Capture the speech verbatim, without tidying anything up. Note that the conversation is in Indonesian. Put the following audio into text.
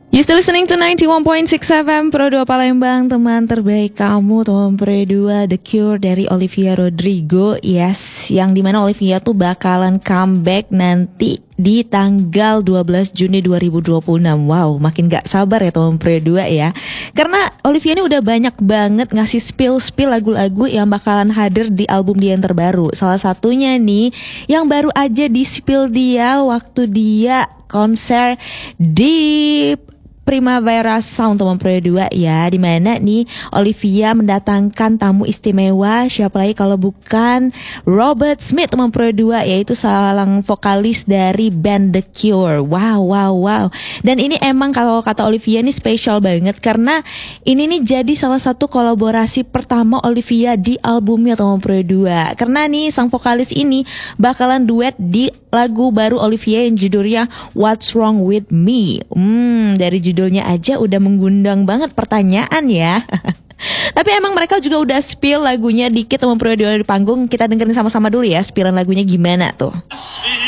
You still listening to ninety-one point six F M Pro dua Palembang, teman terbaik kamu, teman Pro dua The Cure dari Olivia Rodrigo. Yes, yang dimana Olivia tuh bakalan comeback nanti di tanggal dua belas Juni dua ribu dua puluh enam. Wow, makin gak sabar ya teman Pro dua ya. Karena Olivia ini udah banyak banget ngasih spill-spill lagu-lagu yang bakalan hadir di album dia yang terbaru. Salah satunya nih yang baru aja di spill dia waktu dia konser di Primavera Sound teman Pro dua ya, dimana nih Olivia mendatangkan tamu istimewa, siapa lagi kalau bukan Robert Smith teman Pro dua, yaitu seorang vokalis dari band The Cure. Wow wow wow. Dan ini emang kalau kata Olivia ini spesial banget karena ini nih jadi salah satu kolaborasi pertama Olivia di albumnya teman Pro dua. Karena nih sang vokalis ini bakalan duet di lagu baru Olivia yang judulnya What's Wrong With Me. Hmm, dari judulnya aja udah menggundang banget pertanyaan ya. Tapi emang mereka juga udah spill lagunya dikit teman Pro dua di panggung. Kita dengerin sama-sama dulu ya spillan lagunya gimana tuh.